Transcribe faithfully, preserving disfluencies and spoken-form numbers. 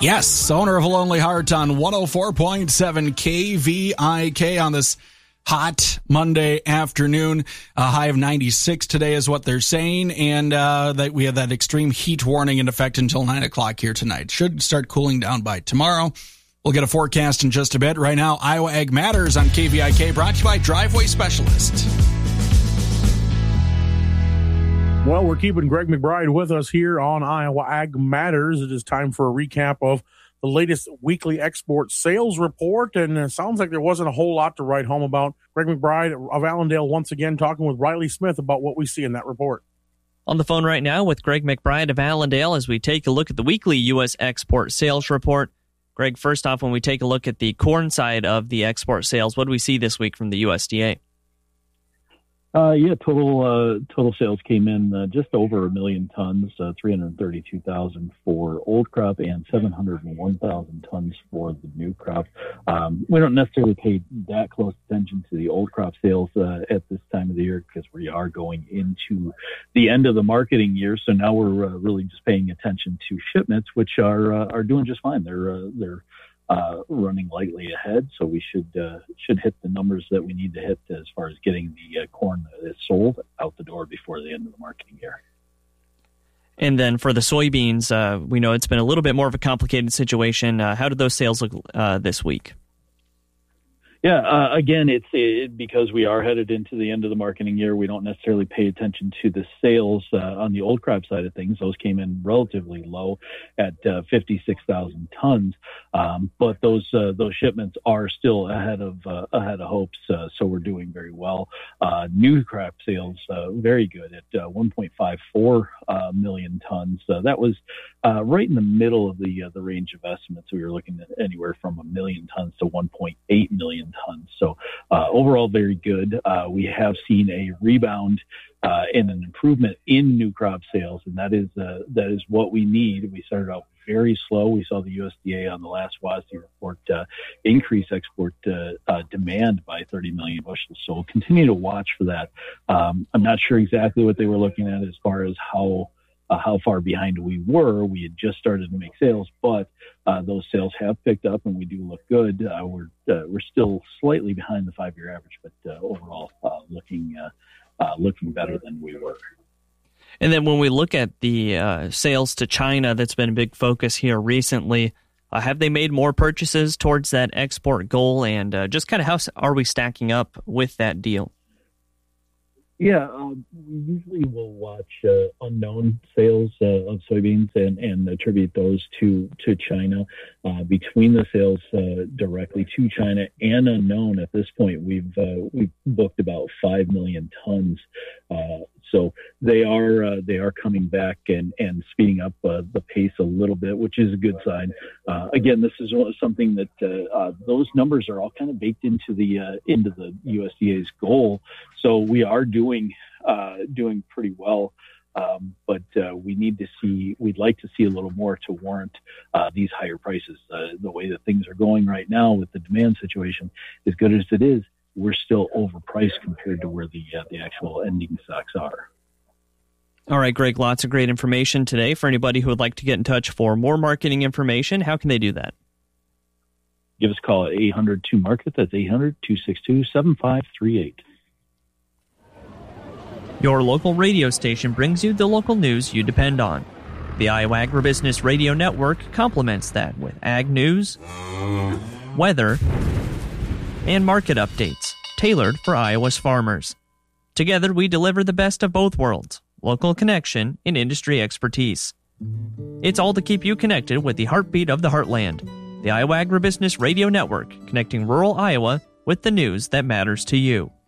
Yes, owner of a Lonely Heart on one oh four point seven K V I K on this hot Monday afternoon. A high of ninety-six today is what they're saying, and uh, that we have that extreme heat warning in effect until nine o'clock here tonight. Should start cooling down by tomorrow. We'll get a forecast in just a bit. Right now, Iowa Ag Matters on K V I K, brought to you by Driveway Specialist. Well, we're keeping Greg McBride with us here on Iowa Ag Matters. It is time for a recap of the latest weekly export sales report, and it sounds like there wasn't a whole lot to write home about. Greg McBride of Allendale once again talking with Riley Smith about what we see in that report. On the phone right now with Greg McBride of Allendale as we take a look at the weekly U S export sales report. Greg, first off, when we take a look at the corn side of the export sales, what do we see this week from the U S D A? Uh, yeah, total uh, total sales came in uh, just over a million tons, uh, three hundred thirty-two thousand for old crop and seven hundred one thousand tons for the new crop. Um, we don't necessarily pay that close attention to the old crop sales uh, at this time of the year because we are going into the end of the marketing year. So now we're uh, really just paying attention to shipments, which are uh, are doing just fine. They're uh, they're Uh, running lightly ahead, so we should uh, should hit the numbers that we need to hit as far as getting the uh, corn that is sold out the door before the end of the marketing year. And then for the soybeans, uh, we know it's been a little bit more of a complicated situation. Uh, how did those sales look uh, this week? Yeah, uh, again, it's it, because we are headed into the end of the marketing year. We don't necessarily pay attention to the sales uh, on the old crop side of things. Those came in relatively low at uh, fifty-six thousand tons, um, but those uh, those shipments are still ahead of uh, ahead of hopes. Uh, so we're doing very well. Uh, new crop sales uh, very good at uh, one point five four uh, million tons. Uh, that was uh, right in the middle of the uh, the range of estimates. We were looking at anywhere from a million tons to one point eight million tons. So uh, overall, very good. Uh, we have seen a rebound uh, and an improvement in new crop sales, and that is uh, that is what we need. We started out very slow. We saw the U S D A on the last WASDE report uh, increase export uh, uh, demand by thirty million bushels. So we'll continue to watch for that. Um, I'm not sure exactly what they were looking at as far as how Uh, how far behind we were. We had just started to make sales, but uh, those sales have picked up and we do look good. Uh, we're uh, we're still slightly behind the five-year average, but uh, overall uh, looking uh, uh, looking better than we were. And then when we look at the uh, sales to China, that's been a big focus here recently. Uh, have they made more purchases towards that export goal? And uh, just kind of how are we stacking up with that deal? Yeah, um, we usually will watch uh, unknown sales uh, of soybeans and, and attribute those to to China. Uh, between the sales uh, directly to China and unknown, at this point, we've uh, we've booked about five million tons. Uh, so they are uh, they are coming back and and speeding up uh, the pace a little bit, which is a good sign. Uh, again, this is something that uh, uh, those numbers are all kind of baked into the uh, into the U S D A's goal. So we are doing uh, doing pretty well, um, but uh, we need to see. We'd like to see a little more to warrant uh, these higher prices. Uh, the way that things are going right now with the demand situation, as good as it is, we're still overpriced compared to where the uh, the actual ending stocks are. All right, Greg, lots of great information today. For anybody who would like to get in touch for more marketing information, how can they do that? Give us a call at eight hundred two market. That's eight hundred two six two seven five three eight. Your local radio station brings you the local news you depend on. The Iowa Agribusiness Radio Network complements that with ag news, weather, and market updates tailored for Iowa's farmers. Together, we deliver the best of both worlds, local connection and industry expertise. It's all to keep you connected with the heartbeat of the heartland. The Iowa Agribusiness Radio Network, connecting rural Iowa with the news that matters to you.